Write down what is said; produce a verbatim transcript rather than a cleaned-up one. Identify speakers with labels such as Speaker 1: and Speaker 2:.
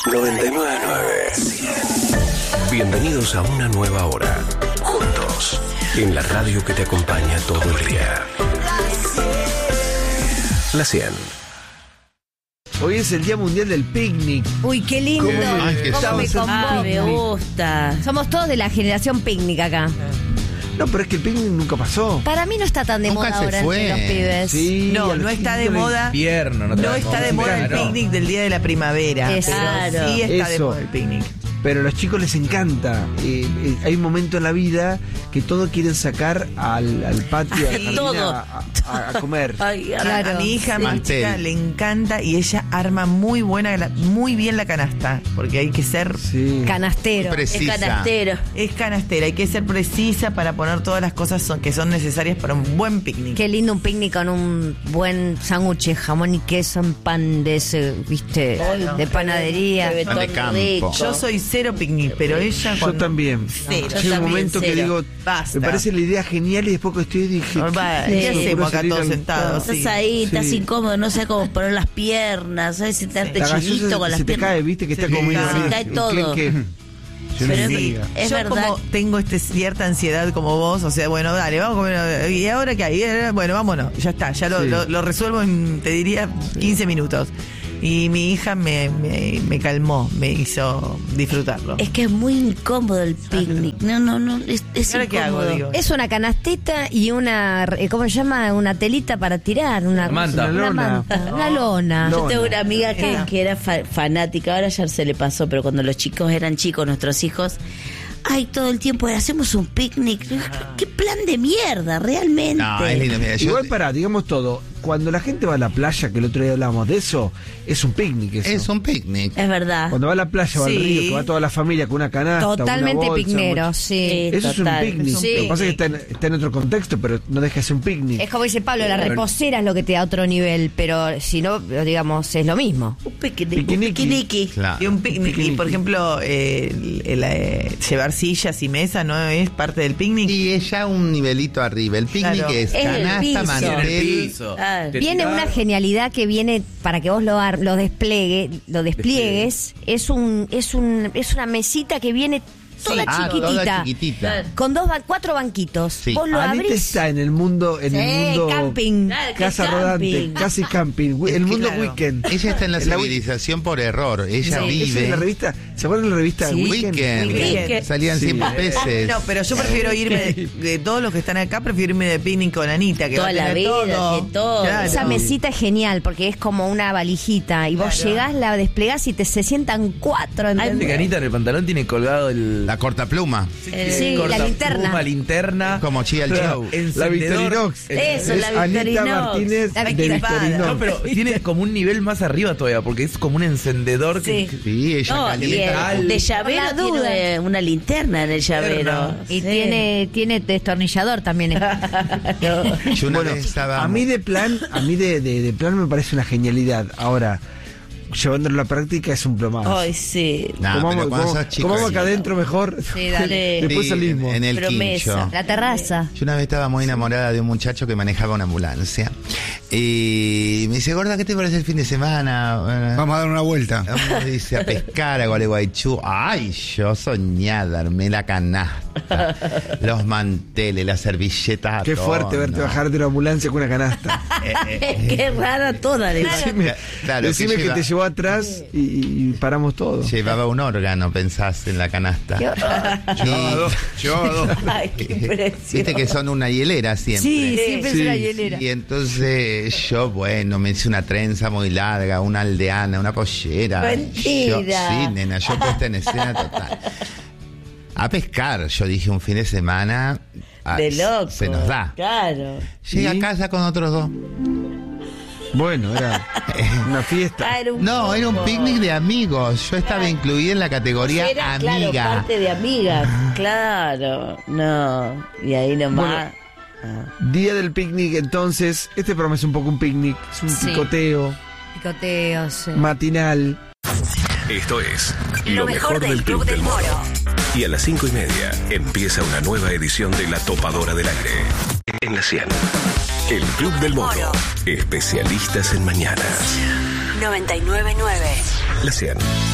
Speaker 1: noventa y nueve punto nueve. Bienvenidos a una nueva hora. Juntos. En la radio que te acompaña todo el día. La cien.
Speaker 2: Hoy es el Día Mundial del Picnic.
Speaker 3: Uy, qué lindo.
Speaker 2: ¿Cómo,
Speaker 3: Ay, qué ¿Cómo me
Speaker 4: Ah, me gusta.
Speaker 3: Somos todos de la generación picnic acá.
Speaker 2: No, pero es que el picnic nunca pasó.
Speaker 3: Para mí no está tan de
Speaker 4: Nunca
Speaker 3: moda
Speaker 4: se
Speaker 3: ahora
Speaker 4: fue.
Speaker 3: entre los pibes.
Speaker 2: Sí,
Speaker 5: No,
Speaker 2: a los
Speaker 5: no está de
Speaker 2: chiquitos les-
Speaker 5: moda.
Speaker 6: Invierno, no, te
Speaker 5: No
Speaker 6: da
Speaker 5: está de
Speaker 6: como
Speaker 5: moda el
Speaker 6: verano.
Speaker 5: picnic del día de la primavera.
Speaker 3: Exacto.
Speaker 5: Pero sí está de
Speaker 2: Eso.
Speaker 5: moda el picnic.
Speaker 2: Pero a los chicos les encanta. Eh, eh, hay un momento en la vida que todo quieren sacar al, al patio, a la
Speaker 4: Ay,
Speaker 2: cantina,
Speaker 4: todo.
Speaker 2: a, a- a comer.
Speaker 4: Ay,
Speaker 5: A-
Speaker 3: Claro,
Speaker 5: a mi hija
Speaker 4: sí.
Speaker 5: más chica
Speaker 4: Mantel.
Speaker 5: le encanta y ella arma muy buena, la- muy bien la canasta, porque hay que ser,
Speaker 2: Sí.
Speaker 3: Canastero.
Speaker 4: es
Speaker 7: Precisa.
Speaker 4: canastero.
Speaker 5: es canastera, hay que ser precisa para poner todas las cosas son- que son necesarias para un buen picnic.
Speaker 3: Qué lindo un picnic con un buen sándwich, jamón y queso en pan de ese, viste, de panadería.
Speaker 4: Qué
Speaker 7: Pan de
Speaker 4: betón
Speaker 7: campo.
Speaker 4: rico.
Speaker 5: Yo soy cero picnic, pero ella
Speaker 2: Yo
Speaker 5: cuando-
Speaker 2: también.
Speaker 5: Cero.
Speaker 2: Llega
Speaker 4: Yo
Speaker 2: un
Speaker 4: también,
Speaker 2: momento que
Speaker 4: cero.
Speaker 2: digo,
Speaker 5: Basta.
Speaker 2: me parece la idea genial y después que estoy dije,
Speaker 5: No, va,
Speaker 2: ¿qué-
Speaker 5: ¿qué
Speaker 2: qué
Speaker 5: hacemos
Speaker 2: quiero
Speaker 5: acá
Speaker 2: salir
Speaker 5: todos
Speaker 2: al-
Speaker 5: sentados?
Speaker 4: Estás
Speaker 5: Sí.
Speaker 4: ahí, estás
Speaker 2: Sí.
Speaker 4: incómodo, no sé cómo poner las piernas, ¿sabes? Sentarte
Speaker 2: La
Speaker 4: chinito
Speaker 2: gaseosa
Speaker 4: con las
Speaker 2: se te
Speaker 4: piernas.
Speaker 2: cae, viste que está
Speaker 5: Se
Speaker 2: como
Speaker 5: te
Speaker 2: medio
Speaker 5: cae.
Speaker 4: Se cae todo.
Speaker 2: enclenque. Yo no
Speaker 4: Pero
Speaker 2: sé.
Speaker 4: sí, es
Speaker 5: Yo
Speaker 4: verdad.
Speaker 5: como tengo este cierta ansiedad como vos, o sea, bueno, dale, vamos a comer. ¿Y ahora qué hay? Eh, Bueno, vámonos, ya está, ya lo,
Speaker 2: Sí.
Speaker 5: lo, lo resuelvo en, te diría, quince minutos. Y mi hija me, me, me calmó, me hizo disfrutarlo.
Speaker 4: Es que es muy incómodo el picnic. No, no, no, es, es
Speaker 5: ¿Y ahora qué hago,
Speaker 4: incómodo.
Speaker 5: digo?
Speaker 3: Es una canastita y una, eh, ¿cómo se llama? Una telita para tirar. Una
Speaker 6: Manta.
Speaker 3: Una,
Speaker 2: Una lona.
Speaker 3: manta, una lona.
Speaker 4: Yo
Speaker 2: Lona.
Speaker 4: tengo una amiga que,
Speaker 3: Ah.
Speaker 4: que era fa- fanática, ahora ya se le pasó, pero cuando los chicos eran chicos, nuestros hijos, ay, todo el tiempo era, hacemos un picnic. ¿Qué plan de mierda, realmente?
Speaker 7: No, es lindo. Mira, yo
Speaker 2: Igual
Speaker 7: te-
Speaker 2: para, digamos todo, cuando la gente va a la playa, que el otro día hablábamos de eso, es un picnic eso.
Speaker 7: es un picnic.
Speaker 4: Es verdad.
Speaker 2: Cuando va a la playa o al
Speaker 5: Sí.
Speaker 2: río, que va toda la familia con una canasta,
Speaker 3: Totalmente
Speaker 2: una bolsa,
Speaker 3: picnero,
Speaker 2: mucho-
Speaker 3: sí.
Speaker 4: Sí.
Speaker 2: Eso es un
Speaker 4: Total,
Speaker 2: picnic.
Speaker 3: es un
Speaker 2: Lo que pasa es que
Speaker 3: picnic.
Speaker 2: está en, está en otro contexto, pero no deja de ser un picnic.
Speaker 3: Es como dice Pablo, la reposera es lo que te da otro nivel, pero si no, digamos, es lo mismo.
Speaker 4: Un picnic. Un
Speaker 2: Piquiniqui.
Speaker 4: piquiniqui.
Speaker 7: Claro.
Speaker 5: Y un picnic, y
Speaker 2: picnic.
Speaker 5: por ejemplo, eh, el- el, eh, llevar sillas y mesa, ¿no es parte del picnic?
Speaker 7: Y es ya un nivelito arriba. El picnic
Speaker 5: Claro.
Speaker 7: es
Speaker 4: Es el
Speaker 7: canasta,
Speaker 4: piso.
Speaker 6: En el
Speaker 7: mantel.
Speaker 6: piso.
Speaker 4: Ah,
Speaker 6: Te
Speaker 3: Viene
Speaker 6: tirás.
Speaker 3: una genialidad que viene para que vos lo, ar- lo despliegue, lo despliegues. Es un, es un, es una mesita que viene toda
Speaker 7: Ah,
Speaker 3: chiquitita,
Speaker 7: toda chiquitita.
Speaker 3: con dos, ba- cuatro banquitos.
Speaker 7: Sí.
Speaker 3: Vos lo
Speaker 2: Anita
Speaker 3: abrís.
Speaker 2: está en el mundo, en
Speaker 3: Sí,
Speaker 2: el mundo
Speaker 3: camping.
Speaker 4: Claro, que
Speaker 2: casa
Speaker 4: camping.
Speaker 2: rodante, casi camping, wi- el mundo
Speaker 5: Claro.
Speaker 2: weekend.
Speaker 7: Ella está en la
Speaker 2: En la wi-
Speaker 7: civilización por error. Ella
Speaker 3: Sí.
Speaker 2: Esa
Speaker 7: vive.
Speaker 2: es la revista, ¿se acuerdan de la revista
Speaker 3: Sí.
Speaker 2: Weekend?
Speaker 7: Weekend.
Speaker 5: Weekend.
Speaker 7: Salían
Speaker 2: Sí.
Speaker 7: siempre
Speaker 5: Ah,
Speaker 7: peces.
Speaker 5: no, pero yo prefiero irme de, de todos los que están acá, prefiero irme de picnic con Anita, que
Speaker 4: Toda
Speaker 5: va a
Speaker 4: la
Speaker 5: tener
Speaker 4: vida,
Speaker 5: todo.
Speaker 4: que todo.
Speaker 5: Claro.
Speaker 3: Esa mesita es genial porque es como una valijita y vos
Speaker 5: Claro.
Speaker 3: llegás, la desplegás y te se sientan cuatro.
Speaker 6: Viste
Speaker 3: ¿entendés?
Speaker 6: que Anita en el pantalón tiene colgado el...
Speaker 7: La cortapluma.
Speaker 3: Sí, la
Speaker 6: cortapluma,
Speaker 3: linterna.
Speaker 6: linterna.
Speaker 7: Como Chía el Chau.
Speaker 2: La
Speaker 6: encendedor.
Speaker 2: Victorinox.
Speaker 4: Eso,
Speaker 2: Es
Speaker 4: la
Speaker 2: Anita
Speaker 4: Victorinox.
Speaker 2: Martínez
Speaker 5: La
Speaker 2: de
Speaker 5: equipada.
Speaker 2: Victorinox.
Speaker 6: No, pero tiene como un nivel más arriba todavía, porque es como un encendedor que...
Speaker 4: Sí.
Speaker 7: Sí, ella
Speaker 4: No, y
Speaker 7: calienta.
Speaker 4: el- de llavero
Speaker 3: Por la duda.
Speaker 4: tiene una linterna en el llavero.
Speaker 6: Linterna.
Speaker 3: Y
Speaker 4: Sí.
Speaker 3: tiene, tiene destornillador también.
Speaker 4: No.
Speaker 7: Yo una
Speaker 2: Bueno,
Speaker 7: vez estaba.
Speaker 2: a mí de plan, a mí de, de, de plan me parece una genialidad. Ahora, llevándolo a la práctica es un plomazo.
Speaker 4: Ay, sí.
Speaker 7: No,
Speaker 2: comamos,
Speaker 7: pero cuando
Speaker 2: comamos-
Speaker 7: sos chico,
Speaker 2: comamos
Speaker 7: sí.
Speaker 2: acá adentro mejor.
Speaker 3: Sí, dale.
Speaker 2: Después
Speaker 7: Sí,
Speaker 2: salimos.
Speaker 7: En el
Speaker 4: Promesa.
Speaker 7: quincho.
Speaker 3: La terraza.
Speaker 7: Yo una vez estaba muy enamorada de un muchacho que manejaba una ambulancia. Y me dice, gorda, ¿qué te parece el fin de semana? Bueno,
Speaker 8: Vamos a dar una vuelta.
Speaker 7: vamos, dice, a pescar a Gualeguaychú. Ay, yo soñé, armé la canasta, los manteles, las servilletas. a
Speaker 2: Qué fuerte
Speaker 7: tono.
Speaker 2: verte bajar de una ambulancia con una canasta.
Speaker 7: Eh, eh,
Speaker 4: Qué rara toda, además.
Speaker 2: Decime,
Speaker 7: Claro,
Speaker 2: decime
Speaker 7: que
Speaker 2: que,
Speaker 7: lleva-
Speaker 2: te llevó atrás y, y paramos todo.
Speaker 7: Llevaba un órgano, pensás, en la canasta.
Speaker 3: Qué horror.
Speaker 7: Llevaba dos.
Speaker 8: Llevaba dos.
Speaker 4: Ay, qué impresión.
Speaker 7: Viste que son una hielera siempre.
Speaker 3: Sí, siempre es
Speaker 2: Sí.
Speaker 3: una hielera.
Speaker 7: Y entonces yo, bueno, me hice una trenza muy larga, una aldeana, una pollera.
Speaker 4: Mentira.
Speaker 7: Yo- sí, nena, yo puesta en escena total. A pescar, yo dije un fin de semana. ah,
Speaker 4: De loco.
Speaker 7: Se nos da.
Speaker 4: Claro.
Speaker 7: Llega
Speaker 2: ¿Y?
Speaker 7: a casa con otros dos.
Speaker 2: Bueno, era una fiesta.
Speaker 4: Ah, era un
Speaker 7: No, era un
Speaker 4: combo.
Speaker 7: picnic de amigos. Yo estaba incluida en la categoría
Speaker 4: Era, claro,
Speaker 7: amiga.
Speaker 4: parte de amigas. Claro. No. Y ahí nomás. Ah.
Speaker 2: Día del picnic, entonces, este programa es un poco un picnic, es un
Speaker 3: Sí.
Speaker 2: picoteo
Speaker 3: Picoteo, sí.
Speaker 2: matinal.
Speaker 1: Esto es Lo mejor del Club del Moro. Y a las cinco y media empieza una nueva edición de La Topadora del Aire. En la cien. El Club del Moro. Especialistas en mañanas.
Speaker 9: noventa y nueve punto nueve.
Speaker 1: La cien.